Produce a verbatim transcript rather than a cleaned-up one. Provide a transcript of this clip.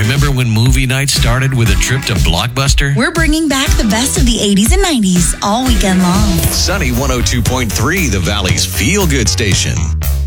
Remember when movie night started with a trip to Blockbuster? We're bringing back the best of the eighties and nineties all weekend long. Sunny one oh two point three, the Valley's feel-good station.